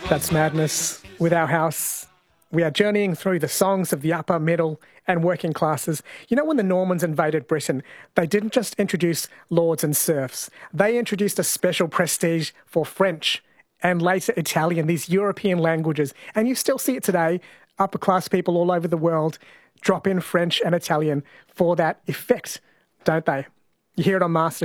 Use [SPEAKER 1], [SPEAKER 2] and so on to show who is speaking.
[SPEAKER 1] That's Madness with Our House. We are journeying through the songs of the upper, middle and working classes. You know, when the Normans invaded Britain, they didn't just introduce lords and serfs. They introduced a special prestige for French and later Italian, these European languages. And you still see it today. Upper class people all over the world drop in French and Italian for that effect, don't they? You hear it on MasterChef.